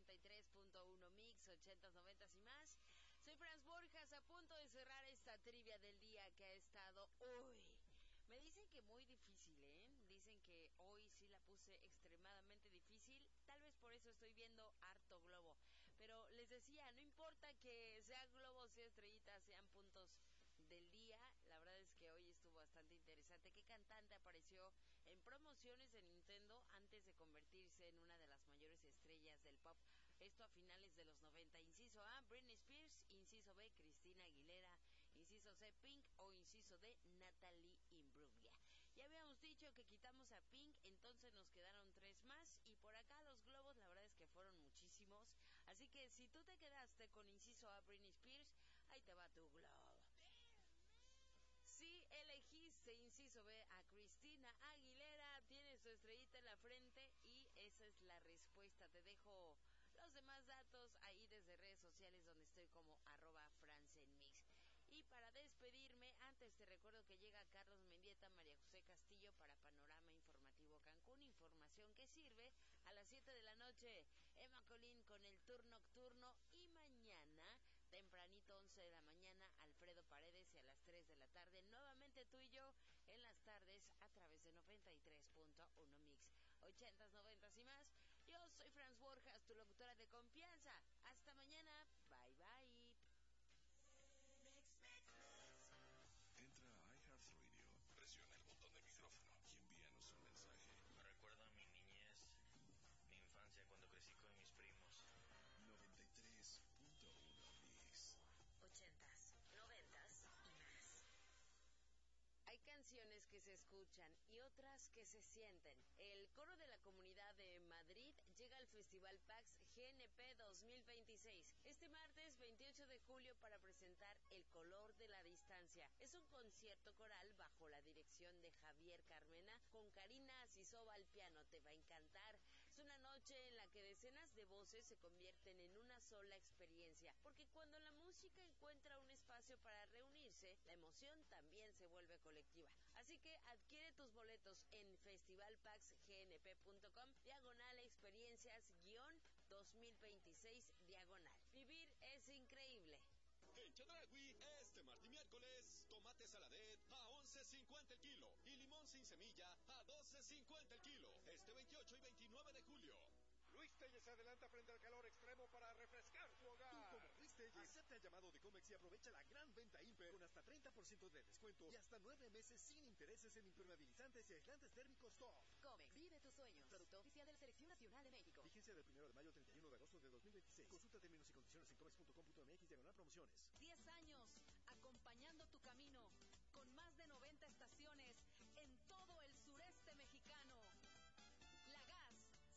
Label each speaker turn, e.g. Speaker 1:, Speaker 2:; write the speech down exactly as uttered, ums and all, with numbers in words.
Speaker 1: noventa y tres punto uno Mix, ochentas, noventas y más. Soy Franz Borjas, a punto de cerrar esta trivia del día que ha estado hoy. Me dicen que muy difícil, ¿eh? Dicen que hoy sí la puse extremadamente difícil. Tal vez por eso estoy viendo harto globo. Pero les decía, no importa que sea globo, sea estrellita, sean puntos del día. La verdad es que hoy estuvo bastante interesante. ¿Qué cantante apareció en promociones de Nintendo antes de convertirse en una de las mayores estrellas del pop? Esto a finales de los noventa. Inciso A, Britney Spears. Inciso B, Cristina Aguilera. Inciso C, Pink. O inciso D, Natalie Imbruglia. Ya habíamos dicho que quitamos a Pink, entonces nos quedaron tres más. Y por acá los globos, la verdad es que fueron muchísimos. Así que si tú te quedaste con inciso A, Britney Spears, ahí te va tu globo. Si elegiste, inciso B, a Cristina Aguilera, tienes tu estrellita en la frente y esa es la respuesta. Te dejo los demás datos ahí desde redes sociales donde estoy como arroba francenmix. Y para despedirme, antes te recuerdo que llega Carlos Mendieta, María José Castillo para Panorama Informativo Cancún, información que sirve a las siete de la noche, Emma Colín con el tour nocturno y mañana, tempranito once de la mañana, Alfredo Paredes y a las tres de la tarde, nuevamente tú y yo en las tardes a través de noventa y tres punto uno Mix, ochentas, noventas y más. Yo soy Franz Borjas, tu locutora de confianza. Hasta mañana, bye bye.
Speaker 2: Entra a iHeartRadio, presiona el botón de micrófono y envíanos un mensaje.
Speaker 3: Me recuerda a mi niñez, mi infancia cuando crecí con mis primos.
Speaker 2: noventa y tres punto uno Mix.
Speaker 4: Ochentas, noventas y más.
Speaker 1: Hay canciones que se escuchan y otras que se sienten. El coro de la Comunidad de Madrid llega al Festival PAX G N P dos mil veintiséis este martes veintiocho de julio para presentar El Color de la Distancia. Es un concierto coral bajo la dirección de Javier Carmena con Karina Asisova al piano. Te va a encantar. Es una noche en la que decenas de voces se convierten en una sola experiencia, porque cuando la música encuentra un espacio para reunirse, la emoción también se vuelve colectiva. Así que adquiere tus boletos en festivalpaxgnp.com diagonal experiencias guión dos mil veintiséis diagonal. Vivir es increíble.
Speaker 5: En Chedraui, este martes y miércoles, tomate saladet a once cincuenta el kilo y limón sin semilla a doce cincuenta el kilo. Este veintiocho y veintinueve de julio.
Speaker 6: Luis Telles adelanta frente al calor extremo para refrescar tu hogar.
Speaker 7: Tú, como Luis Telles, acepta el llamado de Comex y aprovecha la gran venta Imper con hasta treinta por ciento de descuento y hasta nueve meses sin intereses en impermeabilizantes y aislantes térmicos top.
Speaker 4: Comex, vive tus sueños. Producto oficial de la Selección Nacional de México.
Speaker 7: Vigencia del primero de mayo al treinta y uno de agosto de dos mil veintiséis. Consulta términos y condiciones en comex punto com punto mx.